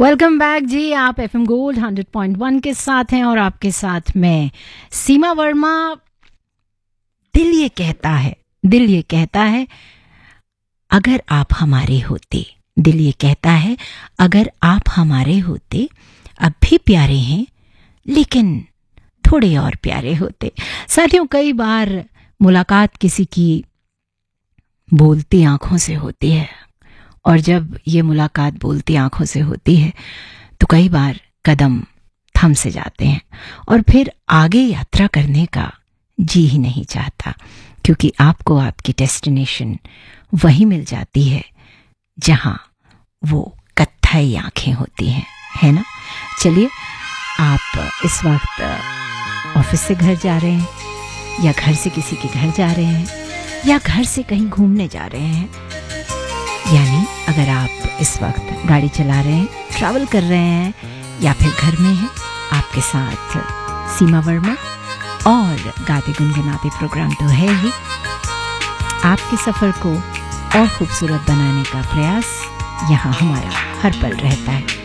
Welcome back जी। आप FM gold 100.1 के साथ हैं और आपके साथ मैं सीमा वर्मा। दिल ये कहता है अगर आप हमारे होते, दिल ये कहता है अगर आप हमारे होते, अब भी प्यारे हैं लेकिन थोड़े और प्यारे होते। साथियों, कई बार मुलाकात किसी की बोलती आंखों से होती है और जब ये मुलाकात बोलती आंखों से होती है तो कई बार कदम थम से जाते हैं और फिर आगे यात्रा करने का जी ही नहीं चाहता, क्योंकि आपको आपकी डेस्टिनेशन वही मिल जाती है जहां वो कत्थई आंखें होती हैं, है ना। चलिए, आप इस वक्त ऑफिस से घर जा रहे हैं या घर से किसी के घर जा रहे हैं या घर से कहीं घूमने जा रहे हैं, यानी अगर आप इस वक्त गाड़ी चला रहे हैं, ट्रैवल कर रहे हैं या फिर घर में हैं, आपके साथ सीमा वर्मा और गाते गुनगुनाते प्रोग्राम तो है ही। आपके सफर को और खूबसूरत बनाने का प्रयास यहाँ हमारा हर पल रहता है।